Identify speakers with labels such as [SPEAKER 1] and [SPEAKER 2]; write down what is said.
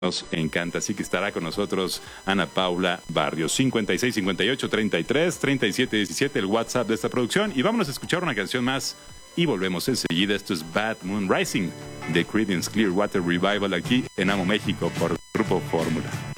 [SPEAKER 1] Nos encanta, así que estará con nosotros Ana Paula Barrios. 56 58 33 37 17, el WhatsApp de esta producción. Y vámonos a escuchar una canción más y volvemos enseguida. Esto es Bad Moon Rising de Creedence Clearwater Revival aquí en Amo México por Grupo Fórmula.